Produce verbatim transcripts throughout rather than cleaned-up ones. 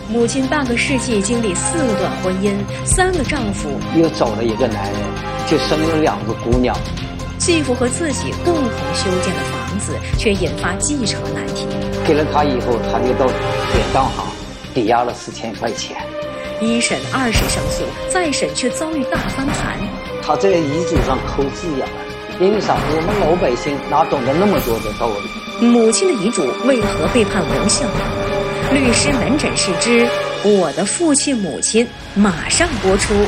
母亲半个世纪经历四段婚姻，三个丈夫， 又找了一个男人，就生了两个姑娘。 继父和自己共同修建的房子，却引发继承难题。 给了他以后，他就到典当行抵押了四千块钱。 一审、二审胜诉，再审却遭遇大翻盘。 他在遗嘱上抠字眼，因为啥？我们老百姓哪懂得那么多的道理？ 母亲的遗嘱为何被判无效？律师门诊试之我的父亲母亲马上播出。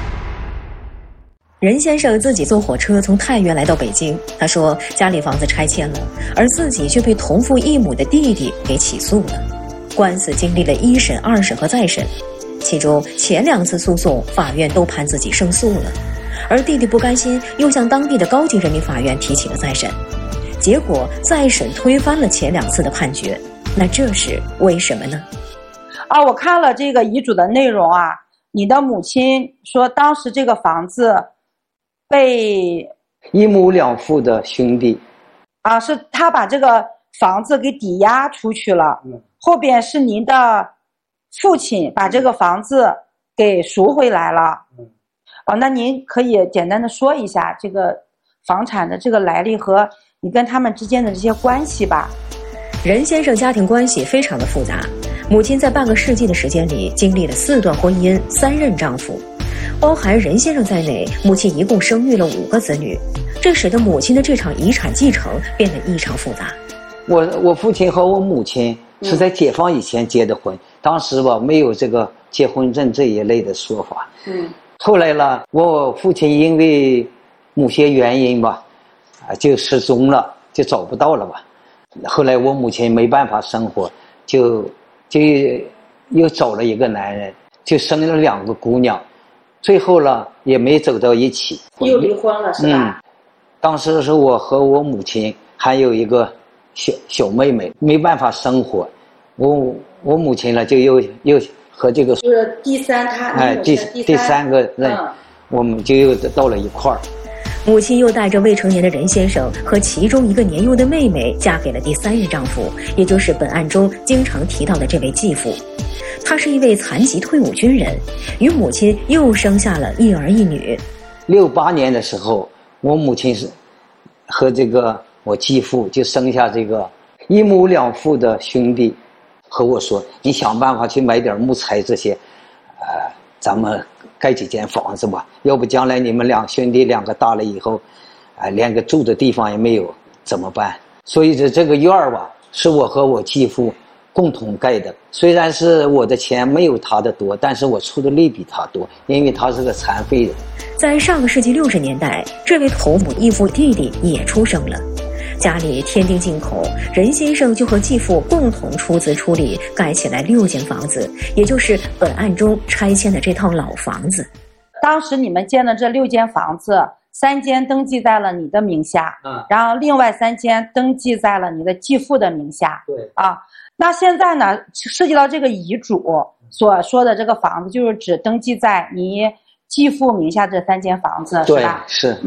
任先生自己坐火车从太原来到北京，他说家里房子拆迁了，而自己却被同父异母的弟弟给起诉了。官司经历了一审、二审和再审，其中前两次诉讼法院都判自己胜诉了，而弟弟不甘心，又向当地的高级人民法院提起了再审，结果再审推翻了前两次的判决。那这是为什么呢？ 啊，我看了这个遗嘱的内容啊，你的母亲说当时这个房子被一母两父的兄弟啊，是他把这个房子给抵押出去了，嗯、后边是您的父亲把这个房子给赎回来了。嗯，哦，那您可以简单的说一下这个房产的这个来历和你跟他们之间的这些关系吧。 任先生家庭关系非常的复杂，母亲在半个世纪的时间里经历了四段婚姻，三任丈夫，包含任先生在内，母亲一共生育了五个子女，这使得母亲的这场遗产继承变得异常复杂。 我我父亲和我母亲是在解放以前结的婚，嗯、当时吧没有这个结婚证这一类的说法。嗯，后来了，我父亲因为某些原因吧，啊就失踪了，就找不到了吧。后来我母亲没办法生活，就就又找了一个男人，就生了两个姑娘，最后了也没走到一起， 又离婚了是吧？ 嗯，当时是我和我母亲还有一个小小妹妹没办法生活，我我母亲呢就又又和这个就是第三他哎第第三个人，嗯、我们就又到了一块儿。 母亲又带着未成年的任先生和其中一个年幼的妹妹嫁给了第三任丈夫，也就是本案中经常提到的这位继父。他是一位残疾退伍军人，与母亲又生下了一儿一女。 六八年的时候，我母亲是和这个我继父就生下这个一母两父的兄弟，和我说：“你想办法去买点木材这些，呃，咱们盖几间房子吧，要不将来你们两兄弟两个大了以后，啊、呃，连个住的地方也没有，怎么办？”所以这这个院儿吧，是我和我继父共同盖的。虽然是我的钱没有他的多，但是我出的力比他多，因为他是个残废人。 在上个世纪六十年代，这位同母异父弟弟也出生了。家里添丁进口，任先生就和继父共同出资出力盖起来六间房子，也就是本案中拆迁的这套老房子。 当时你们建的这六间房子，三间登记在了你的名下，嗯，然后另外三间登记在了你的继父的名下。对啊，那现在呢，涉及到这个遗嘱所说的这个房子，就是只登记在你继父名下这三间房子，是吧？ 对，是。